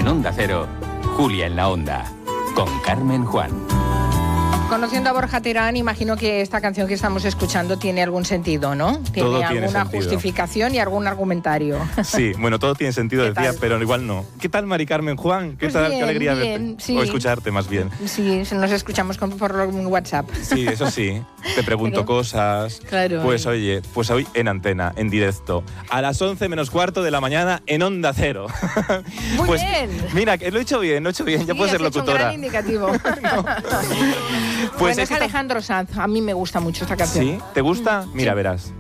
En Onda Cero, Julia en la Onda, con Carmen Juan. Conociendo a Borja Terán, imagino que esta canción que estamos escuchando tiene algún sentido, ¿no? Todo tiene alguna sentido. Justificación y algún argumentario. Sí, bueno, todo tiene sentido, decía, tal? pero igual no. ¿Qué tal, Mari Carmen Juan? ¿Qué Pues tal? bien, Qué alegría bien, verte. sí. O escucharte, más bien. Sí, nos escuchamos por WhatsApp. Sí, eso sí. Te pregunto cosas. Claro. Pues oye, pues hoy en antena, en directo. A las 11 menos cuarto de la mañana en Onda Cero. Muy Pues, bien. Mira, que lo he hecho bien, ya puedo ser has hecho un locutora. gran indicativo. Pues Bueno, es es que Alejandro Sanz. A mí me gusta mucho esta canción. ¿Sí? ¿Te gusta? Mira, verás.